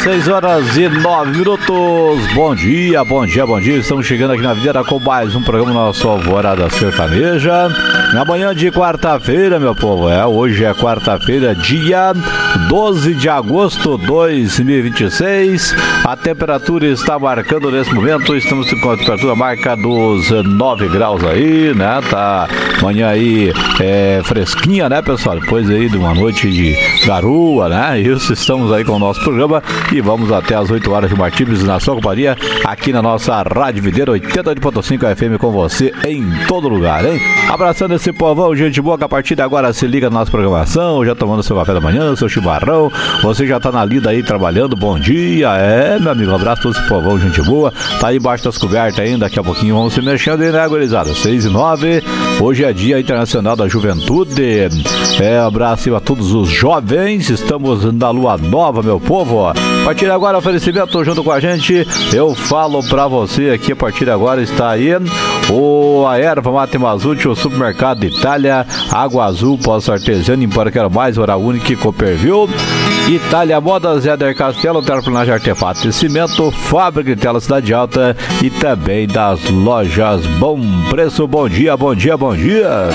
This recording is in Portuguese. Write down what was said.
6 horas e 9 minutos. Bom dia, bom dia, bom dia. Estamos chegando aqui na Videira com mais um programa nosso Alvorada Sertaneja. Na manhã de quarta-feira, meu povo. Hoje é quarta-feira, dia 12 de agosto de 2026. A temperatura está marcando nesse momento. Estamos com a temperatura marca dos 9 graus aí, né? Tá manhã aí fresquinha, né, pessoal? Depois aí de uma noite de garoa, né? Isso, estamos aí com o nosso programa e vamos até as 8 horas de Martins na sua companhia, aqui na nossa Rádio Videira 88.5 FM com você em todo lugar, hein? Abraçando esse povão, gente boa, que a partir de agora se liga na nossa programação, já tomando seu café da manhã, seu chimarrão, você já tá na lida aí trabalhando, bom dia, meu amigo, um abraço todo esse povão, gente boa, tá aí embaixo das cobertas ainda, daqui a pouquinho vamos se mexendo aí, né, gurizada? 6 e 9, hoje é Dia Internacional da Juventude, abraço a todos os jovens, estamos na lua nova, meu povo. A partir de agora, oferecimento junto com a gente, eu falo pra você aqui, a partir de agora está aí a erva mate Mazuti, o supermercado Itália, água azul, poço artesiano, embora quero mais, hora única e Cooperville, Itália Modas, Éder Castelo, terraplanagem artefato e cimento, fábrica de tela Cidade Alta e também das lojas Bom Preço. Bom dia, bom dia, bom dia.